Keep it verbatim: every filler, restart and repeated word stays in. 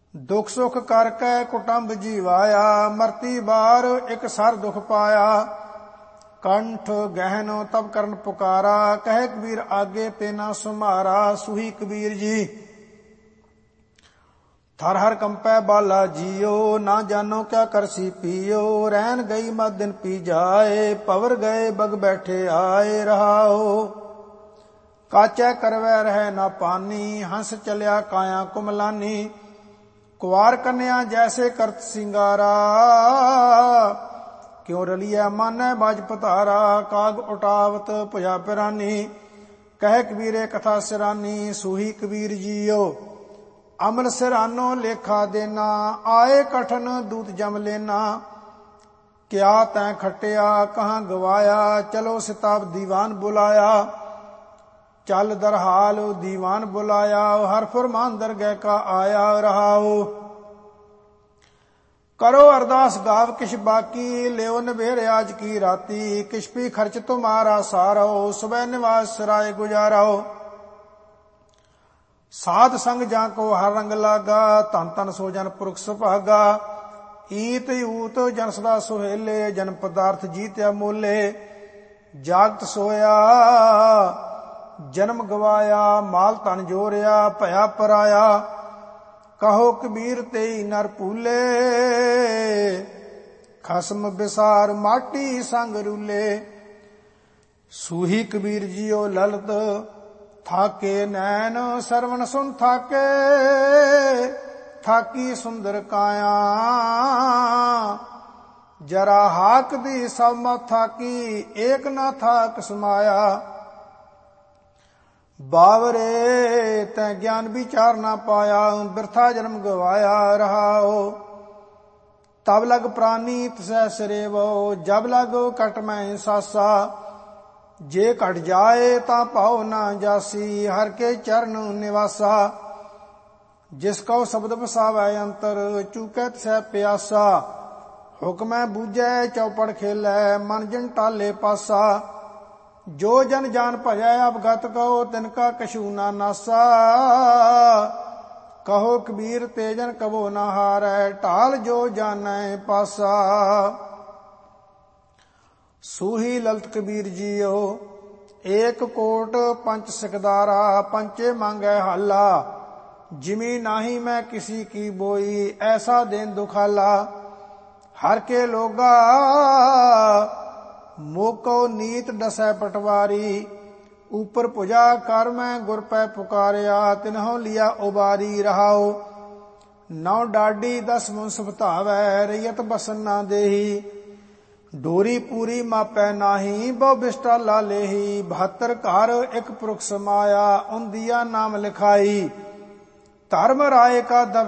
ਦੁਖ ਸੁਖ ਕਰਕੇ ਕੁਟੰਬ ਜੀਵਾਇਆ, ਮਰਤੀ ਬਾਰ ਇਕ ਸਰ ਦੁਖ ਪਾਇਆ। ਕੰਠ ਗਹਿਨੋ ਤਬ ਕਰਨ ਪੁਕਾਰਾ, ਕਹੇ ਕਬੀਰ ਆਗੇ ਤੇ ਨਾ ਸੁਮਾਰਾ। ਸੁਹੀ ਕਬੀਰ ਜੀ ਥਰ ਹਰ ਕੰਪੈ ਬਾਲਾ ਜੀਓ, ਨਾ ਜਾਨੋ ਕਿਆ ਕਰਸੀ ਪੀਓ। ਰਹਿਣ ਗਈ ਮਤ ਦਿਨ ਪੀ ਜਾਏ, ਪਵਰ ਗਏ ਬਗ ਬੈਠੇ ਆਏ। ਰਹਾਓ ਕਾਚੈ ਕਰਵੈ ਰਹਿ ਨਾ ਪਾਨੀ, ਹੰਸ ਚਲਿਆ ਕਾਇਆ ਕੁਮਲਾਨੀ। ਕੁਵਾਰ ਕੰਨਿਆ ਜੈਸੇ ਕਰਤ ਸਿੰਗਾਰਾ, ਕਿਉ ਰਲੀਐ ਮਾਨੈ ਬਾਜ ਪਤਾਰਾ। ਕਾਗ ਉਟਾਵਤ ਭੁਜਾ ਪਿਰਾਨੀ, ਕਹੇ ਕਬੀਰੇ ਕਥਾ ਸਿਰਾਨੀ। ਸੂਹੀ ਕਬੀਰ ਜੀਓ ਅਮਲ ਸਿਰਾਨੋ ਲੇਖਾ ਦੇਨਾ, ਆਏ ਕਠਨ ਦੂਤ ਜਮ ਲੈਨਾ। ਕਿਆ ਤੈਂ ਖਟਿਆ ਕਹਾਂ ਗਵਾਇਆ, ਚਲੋ ਸਿਤਾਬ ਦੀਵਾਨ ਬੁਲਾਇਆ। ਚੱਲ ਦਰਹਾਲ ਦੀਵਾਨ ਬੁਲਾਇਆ, ਹਰ ਫੁਰਮਾਨ ਦਰਗਹਿ ਕਾ ਆਇਆ। ਰਹਾਓ ਕਰੋ ਅਰਦਾਸ ਗਾਵ ਕਿਛ ਬਾਕੀ, ਲਿਓ ਨਿਬੇਰ ਆਜ ਕੀ ਰਾਤੀ। ਕਿਛ ਵੀ ਖਰਚ ਤੁਮਾਰਾ ਸਾਰੋ, ਸੁਬਹ ਨਿਵਾਸ ਸਰਾਏ ਗੁਜਾਰੋ। ਸਾਧ ਸੰਗ ਜਾਂ ਕੋ ਹਰ ਰੰਗ ਲਾਗਾ, ਧਨ ਧਨ ਸੋ ਜਨ ਪੁਰਖ ਸੁਭਾਗਾ। ਈਤ ਊਤ ਜਨ ਸਦਾ ਸੁਹੇਲੇ, ਜਨ ਪਦਾਰਥ ਜੀਤਿਆ ਮੋਲੇ। ਜਾਗਤ ਸੋਇਆ ਜਨਮ ਗਵਾਇਆ, ਮਾਲ ਧਨ ਜੋਰਿਆ ਭਇਆ ਪਰਾਇਆ। ਕਹੋ ਕਬੀਰ ਤੇਈ ਨਰ ਭੂਲੇ, ਖਸਮ ਬਿਸਾਰ ਮਾਟੀ ਸੰਗ ਰੂਲੇ। ਸੂਹੀ ਕਬੀਰ ਜੀਓ ਲਲਤ ਥਾਕੇ ਨੈਣ, ਸਰਵਣ ਸੁਨ ਥਾਕੇ ਥਾਕੀ ਸੁੰਦਰ ਕਾਇਆ। ਜਰਾ ਹਾਕ ਦੀ ਸਭ ਮਤ ਥਾਕੀ, ਏਕ ਨਾ ਥਾਕ ਸਮਾਇਆ। ਬਾਵਰੇ ਤੈ ਗਿਆਨ ਵਿਚਾਰ ਨਾ ਪਾਇਆ, ਬਿਰਥਾ ਜਨਮ ਗਵਾਇਆ। ਰਹਾਓ ਤਬ ਲਗ ਪ੍ਰਾਨੀ ਤਸੈ ਸਰੇਵੋ, ਜਬ ਲਗ ਕਟ ਮੈਂ ਸਾਸਾ। ਜੇ ਘਟ ਜਾਏ ਤਾਂ ਭਾਉ ਨਾ ਜਾਸੀ, ਹਰ ਕੇ ਚਰਨ ਨਿਵਾਸਾ। ਜਿਸ ਕਉ ਸ਼ਬਦ ਵਸਾਵੈ ਅੰਤਰ, ਚੂਕੈ ਤਸੈ ਪਿਆਸਾ। ਹੁਕਮੈ ਬੂਝੈ ਚੌਪੜ ਖੇਲੈ, ਮਨ ਜਿਨ ਟਾਲੇ ਪਾਸਾ। ਜੋ ਜਨ ਜਾਨ ਭਜੈ ਅਵਗਤ ਕਉ, ਤਿਨਕਾ ਕਛੂ ਨਾ ਨਾਸਾ। ਕਹੋ ਕਬੀਰ ਤੇ ਜਨ ਕਬੋ ਨਾ ਹਾਰੈ, ਢਾਲ ਜੋ ਜਾਣੈ ਪਾਸਾ। ਸੂਹੀ ਲਲਤ ਕਬੀਰ ਜੀਓ ਏਕ ਕੋਟ ਪੰਚ ਸਿਕਦਾਰਾ। ਪੰਚੇ ਮੰਗੈ ਹਾਲਾ, ਜਿਮੀ ਨਾਹੀ ਮੈਂ ਕਿਸੀ ਕੀ ਬੋਈ। ਐਸਾ ਦਿਨ ਦੁਖਾਲਾ ਹਰ ਕੇ ਲੋਗਾ, ਮੋਕੋ ਨੀਤ ਡਸੈ ਪਟਵਾਰੀ। ਉਪਰ ਭੁਜਾ ਕਰ ਮੈਂ ਗੁਰ ਪੈ ਪੁਕਾਰਿਆ, ਤਿਨਹੁ ਲਿਆ ਉਬਾਰੀ। ਰਹਾਓ ਨੌ ਡਾਡੀ ਦਸ ਮੁਨਸਫ ਧਾਵੈ, ਰਈਅਤ ਬਸਨ ਨਾ ਦੇਹੀ। ਡੋਰੀ ਪੂਰੀ ਮਾਪੈ ਨਾਹੀ, ਬਹੁ ਬਿਸਟਾ ਲਾ ਲੇਹੀ। ਬਹੱਤਰ ਘਰ ਇੱਕ ਪੁਰਖ ਸਮਾਇਆ, ਉਨ ਦੀਆ ਨਾਮ ਲਿਖਾਈ। ਧਰਮ ਰਾਏ ਕਾ ਦਬ